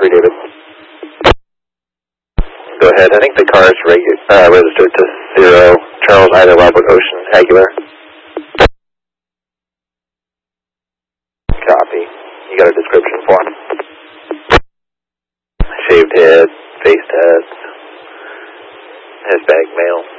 3, David. Go ahead. I think the car is registered to 0, Charles Ida Robert Ocean, Aguilar. Copy. You got a description for him? Shaved head, face tats, head bag male.